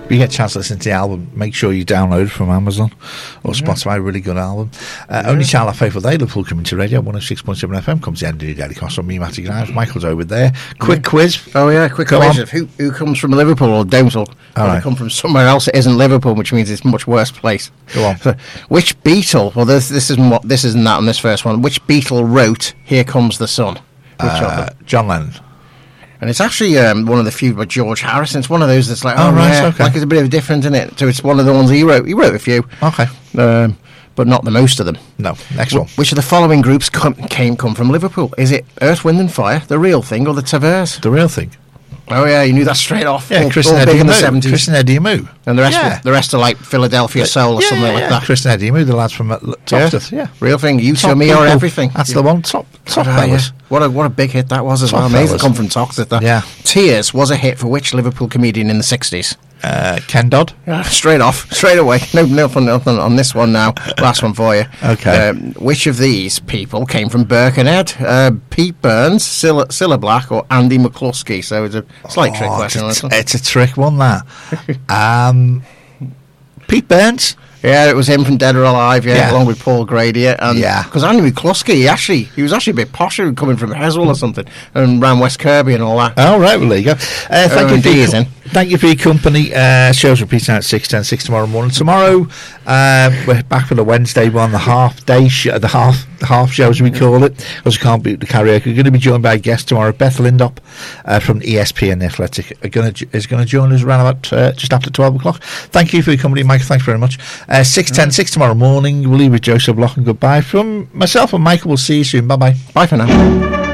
If you get a chance to listen to the album, make sure you download it from Amazon or Spotify. Really good album. Only Child of Faithful Day, Liverpool coming to radio. 106.7 FM comes the end of the Daily Cross on me, Matty Grimes. Michael's over there. Quick quiz. Oh yeah, quick quiz of who comes from Liverpool or don't, or they come from somewhere else that isn't Liverpool, which means it's a much worse place. Go on. So, which Beatle? Well, this isn't that on this first one. Which Beatle wrote "Here Comes the Sun"? John Lennon. And it's actually one of the few by George Harrison. It's one of those that's like, okay. like it's a bit of different, isn't it? So it's one of the ones he wrote. He wrote a few. Okay. But not the most of them. No. Next one. Which of the following groups come from Liverpool? Is it Earth, Wind and Fire, The Real Thing, or The Tavers? The Real Thing. Oh yeah, you knew that straight off. Yeah, Chris and Eddie Moo. Chris and Eddie Moo. And the rest are like Philadelphia Soul or something like that. Chris and Eddie Moo, the lads from Top. Yeah. Real Thing, You To Me or Everything. That's the one. Top fellas. What a big hit that was as well. Amazing. Come from Toxic. Yeah. Tears was a hit for which Liverpool comedian in the 60s? Ken Dodd. Straight away. Nothing on this one now. Last one for you. Okay. Which of these people came from Birkenhead? Pete Burns, Cilla Black, or Andy McCluskey? So it's a slight trick question. It's a trick one, that. Pete Burns. Yeah, it was him from Dead or Alive, along with Paul Grady. And because Andy McCluskey, he was actually a bit posher, coming from Heswell or something, and ran West Kirby and all that. Oh, right, well, there you go. Thank you for your company. Show's repeating at 6 tomorrow morning. Tomorrow, we're back for the Wednesday one, the half day, the half show as we call it, because we can't beat the karaoke. We're going to be joined by a guest tomorrow, Beth Lindop from ESPN Athletic, is going to join us around about just after 12 o'clock. Thank you for your company, Mike. Thanks very much. 6 tomorrow morning. We'll leave with Joseph Block, and goodbye from myself and Michael. We'll see you soon. Bye-bye. Bye for now.